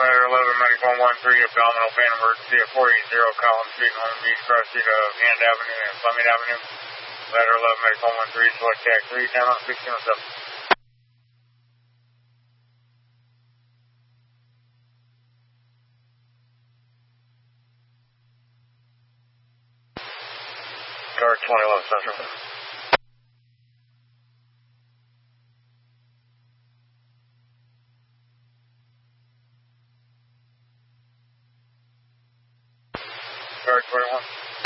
Ladder 11, Medic 113, abdominal pain emergency at 480 Collins Street, Home Beach, cross street of Hand Avenue and Fleming Avenue. Ladder 11, Medic 113, select TAC 3, 10 on 1607. Guard 21 Central. Guard 21.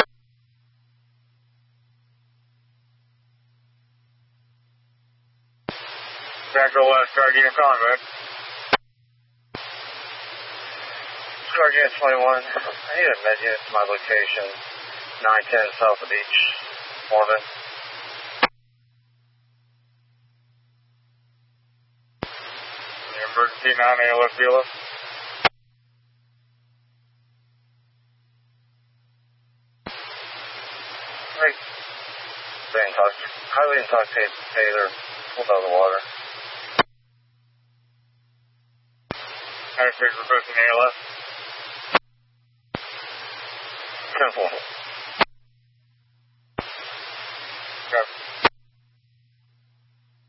Back to last guard unit calling, go ahead. Guard unit 21. I need a med unit to my location. 910 south of Beach, Mormon. Emergency 9 ALS BLS. Right. Highly intoxicated sailor pulled out of the water. Hashtag requesting ALS. Simple.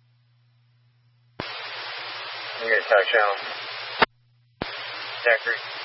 You get attack channel. TAC 3.